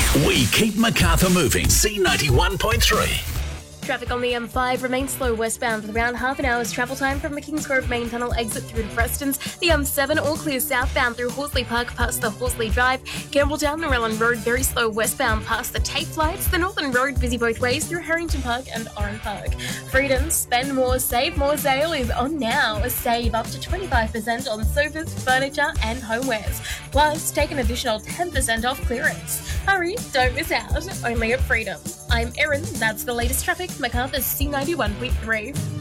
We keep Macarthur moving. C91.3. Traffic on the M5 remains slow westbound with around half an hour's travel time from the Kingsgrove main tunnel exit through to Prestons. The M7 all clear southbound through Horsley Park past the Horsley Drive. Campbelltown Narellan Road very slow westbound past the Tape Lights. The Northern Road busy both ways through Harrington Park and Oran Park. Freedom Spend More Save More sale is on now. Save up to 25% on sofas, furniture and homewares. Plus, take an additional 10% off clearance. Hurry, don't miss out. Only at Freedom. I'm Erin. That's the latest traffic. Macarthur's C91.3.